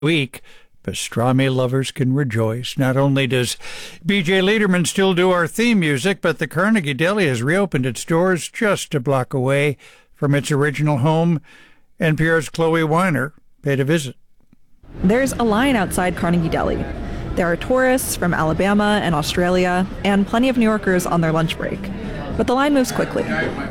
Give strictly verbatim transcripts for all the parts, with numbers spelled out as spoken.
week, pastrami lovers can rejoice. Not only does B J Liederman still do our theme music, but the Carnegie Deli has reopened its doors just a block away from its original home. N P R's Chloe Weiner paid a visit. There's a line outside Carnegie Deli. There are tourists from Alabama and Australia, and plenty of New Yorkers on their lunch break. But the line moves quickly.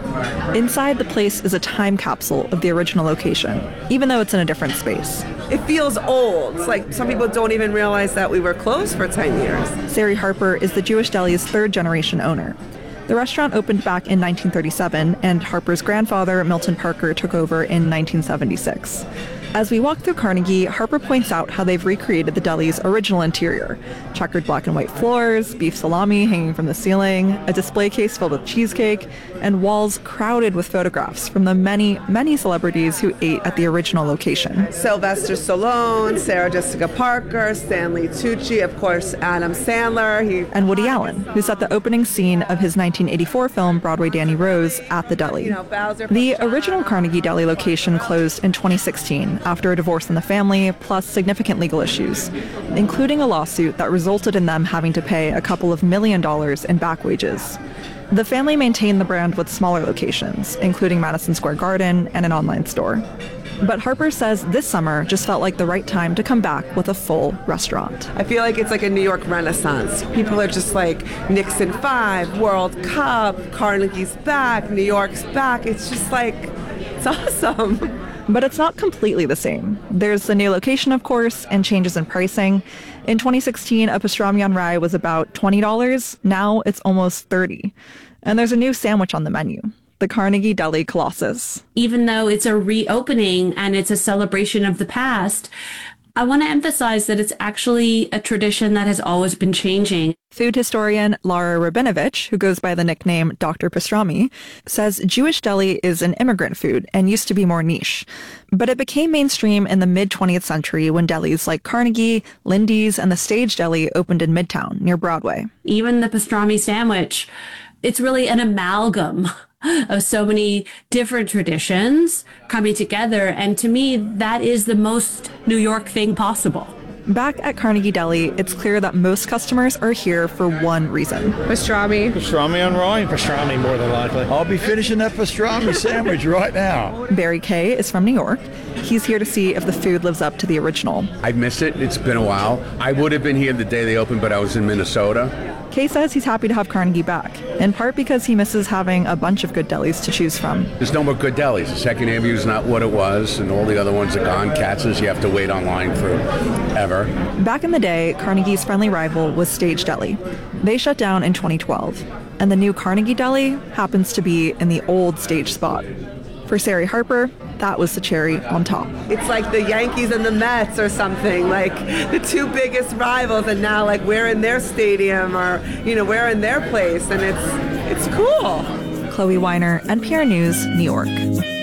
Inside, the place is a time capsule of the original location, even though it's in a different space. It feels old. It's like some people don't even realize that we were closed for ten years. Sari Harper is the Jewish Deli's third-generation owner. The restaurant opened back in nineteen thirty-seven, and Harper's grandfather, Milton Parker, took over in nineteen seventy-six. As we walk through Carnegie, Harper points out how they've recreated the deli's original interior. Checkered black and white floors, beef salami hanging from the ceiling, a display case filled with cheesecake, and walls crowded with photographs from the many, many celebrities who ate at the original location. Sylvester Stallone, Sarah Jessica Parker, Stanley Tucci, of course, Adam Sandler. He... And Woody Allen, who set the opening scene of his nineteen eighty-four film Broadway Danny Rose at the deli. You know, Bowser the original Carnegie Deli location closed in twenty sixteen after a divorce in the family, plus significant legal issues, including a lawsuit that resulted in them having to pay a couple of million dollars in back wages. The family maintained the brand with smaller locations, including Madison Square Garden and an online store. But Harper says this summer just felt like the right time to come back with a full restaurant. I feel like it's like a New York renaissance. People are just like, Nixon five, World Cup, Carnegie's back, New York's back. It's just like, it's awesome. But it's not completely the same. There's the new location, of course, and changes in pricing. In twenty sixteen, a pastrami on rye was about twenty dollars. Now it's almost thirty dollars. And there's a new sandwich on the menu, the Carnegie Deli Colossus. Even though it's a reopening and it's a celebration of the past, I want to emphasize that it's actually a tradition that has always been changing. Food historian Lara Rabinovich, who goes by the nickname Doctor Pastrami, says Jewish deli is an immigrant food and used to be more niche. But it became mainstream in the mid-twentieth century when delis like Carnegie, Lindy's, and the Stage Deli opened in Midtown, near Broadway. Even the pastrami sandwich, it's really an amalgam of so many different traditions coming together. And to me, that is the most New York thing possible. Back at Carnegie Deli, it's clear that most customers are here for one reason. Pastrami. Pastrami on rye? Pastrami, more than likely. I'll be finishing that pastrami sandwich right now. Barry Kay is from New York. He's here to see if the food lives up to the original. I've missed it. It's been a while. I would have been here the day they opened, but I was in Minnesota. Kay says he's happy to have Carnegie back, in part because he misses having a bunch of good delis to choose from. There's no more good delis. The Second Avenue is not what it was, and all the other ones are gone. Katz's, you have to wait online forever. Back in the day, Carnegie's friendly rival was Stage Deli. They shut down in twenty twelve, and the new Carnegie Deli happens to be in the old Stage spot. For Sari Harper, that was the cherry on top. It's like the Yankees and the Mets or something, like the two biggest rivals, and now like we're in their stadium or, you know, we're in their place, and it's it's cool. Chloe Weiner, N P R News, New York.